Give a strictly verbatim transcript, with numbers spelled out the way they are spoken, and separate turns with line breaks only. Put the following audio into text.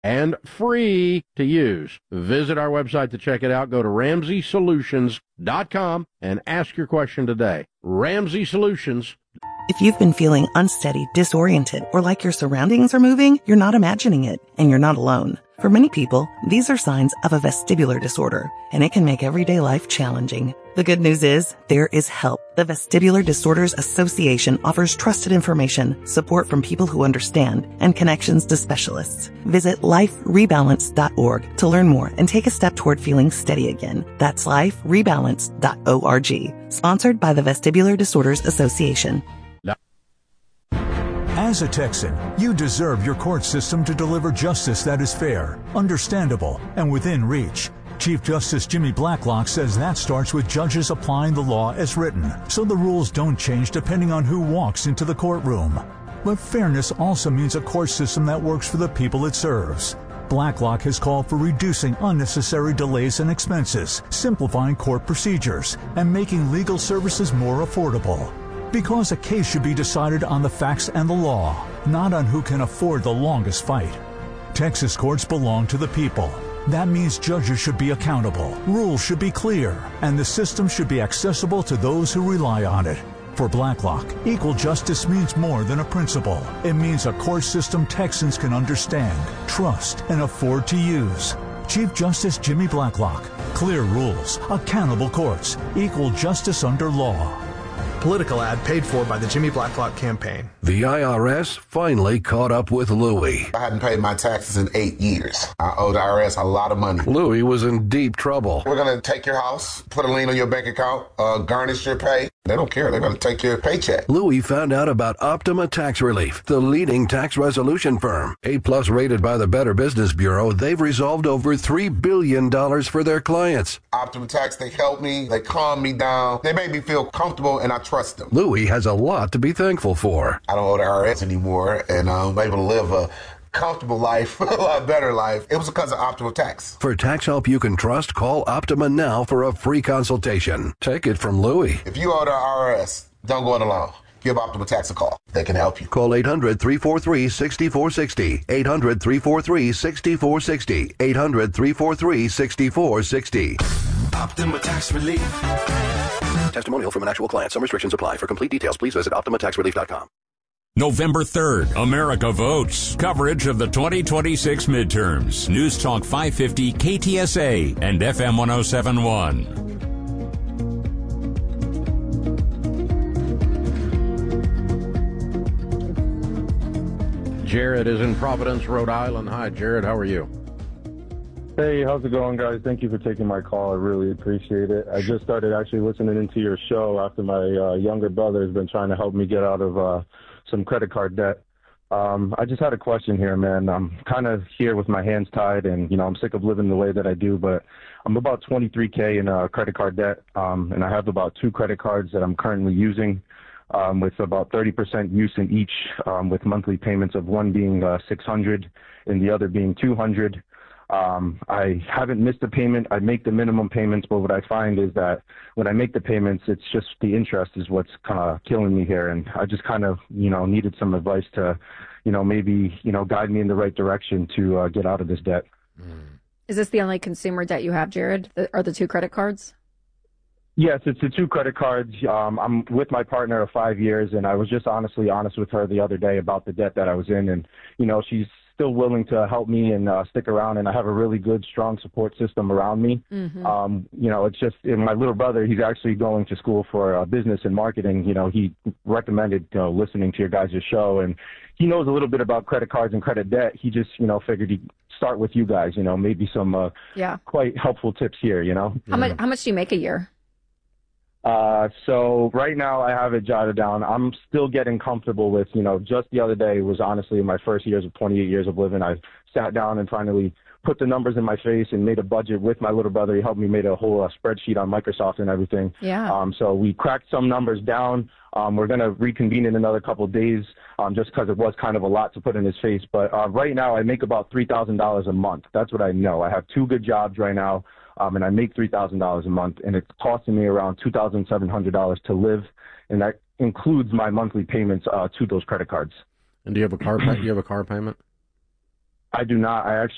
and free to use. Visit our website to check it out. Go to ramsey solutions dot com and ask your question today. Ramsey Solutions.
If you've been feeling unsteady, disoriented, or like your surroundings are moving, you're not imagining it, and you're not alone. For many people, these are signs of a vestibular disorder, and it can make everyday life challenging. The good news is, there is help. The Vestibular Disorders Association offers trusted information, support from people who understand, and connections to specialists. Visit life rebalance dot org to learn more and take a step toward feeling steady again. That's life rebalance dot org. Sponsored by the Vestibular Disorders Association.
As a Texan, you deserve your court system to deliver justice that is fair, understandable, and within reach. Chief Justice Jimmy Blacklock says that starts with judges applying the law as written, so the rules don't change depending on who walks into the courtroom. But fairness also means a court system that works for the people it serves. Blacklock has called for reducing unnecessary delays and expenses, simplifying court procedures, and making legal services more affordable. Because a case should be decided on the facts and the law, not on who can afford the longest fight. Texas courts belong to the people. That means judges should be accountable, rules should be clear, and the system should be accessible to those who rely on it. For Blacklock, equal justice means more than a principle. It means a court system Texans can understand, trust, and afford to use. Chief Justice Jimmy Blacklock. Clear rules, accountable courts, equal justice under law.
Political ad paid for by the Jimmy Blacklock campaign.
The I R S finally caught up with Louie.
I hadn't paid my taxes in eight years. I owe the I R S a lot of money.
Louie was in deep trouble.
We're going to take your house, put a lien on your bank account, uh, garnish your pay. They don't care. They're going to take your paycheck.
Louie found out about Optima Tax Relief, the leading tax resolution firm. A-plus rated by the Better Business Bureau, they've resolved over three billion dollars for their clients.
Optima Tax, they helped me. They calmed me down. They made me feel comfortable, and I trust them.
Louie has a lot to be thankful for.
I don't owe the I R S anymore, and I'm able to live a comfortable life, a lot better life. It was because of Optima Tax.
For tax help you can trust, call Optima now for a free consultation. Take it from Louie.
If you owe the I R S, don't go it alone. Give Optima Tax a call. They can help you.
Call eight hundred, three four three, six four six zero. eight hundred, three four three, six four six zero. eight hundred, three four three, six four six zero.
Optima Tax Relief.
Testimonial from an actual client. Some restrictions apply. For complete details, please visit optima tax relief dot com.
November third, America votes. Coverage of the twenty twenty-six midterms. News Talk five fifty K T S A and F M one oh seven point one.
Jared is in Providence, Rhode Island. Hi, Jared. How are you?
Hey, how's it going, guys? Thank you for taking my call. I really appreciate it. I just started actually listening into your show after my uh, younger brother has been trying to help me get out of uh, some credit card debt. Um, I just had a question here, man. I'm kind of here with my hands tied, and, you know, I'm sick of living the way that I do, but I'm about twenty-three K in uh, credit card debt, um, and I have about two credit cards that I'm currently using. Um, with about thirty percent use in each, um, with monthly payments of one being uh, six hundred and the other being two hundred. Um, I haven't missed a payment. I make the minimum payments, but what I find is that when I make the payments, it's just the interest is what's kind of killing me here. And I just kind of, you know, needed some advice to, you know, maybe, you know, guide me in the right direction to uh, get out of this debt.
Is this the only consumer debt you have, Jared? The, are the two credit cards?
Yes, it's the two credit cards. Um, I'm with my partner of five years, and I was just honestly honest with her the other day about the debt that I was in. And, you know, she's still willing to help me and uh, stick around, and I have a really good, strong support system around me. Mm-hmm. Um, you know, it's just and my little brother, he's actually going to school for uh, business and marketing. You know, he recommended you know, listening to your guys' show, and he knows a little bit about credit cards and credit debt. He just, you know, figured he'd start with you guys, you know, maybe some uh,
yeah.
quite helpful tips here, you know.
How much, how much do you make a year?
Uh, so right now I have it jotted down. I'm still getting comfortable with, you know, just the other day was honestly my first years of twenty-eight years of living. I sat down and finally put the numbers in my face and made a budget with my little brother. He helped me make a whole uh, spreadsheet on Microsoft and everything.
Yeah.
Um, so we cracked some numbers down. Um, we're going to reconvene in another couple of days, um, just because it was kind of a lot to put in his face. But, uh, right now I make about three thousand dollars a month. That's what I know. I have two good jobs right now. Um, and I make three thousand dollars a month, and it's costing me around two thousand seven hundred dollars to live, and that includes my monthly payments uh, to those credit cards.
And do you have a car? Pay- you have a car payment?
I do not. I actually